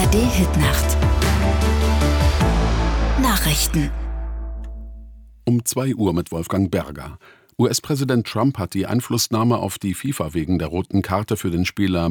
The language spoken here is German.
ARD-Hitnacht. Nachrichten. Um 2 Uhr mit Wolfgang Berger. US-Präsident Trump hat die Einflussnahme auf die FIFA wegen der roten Karte für den Spieler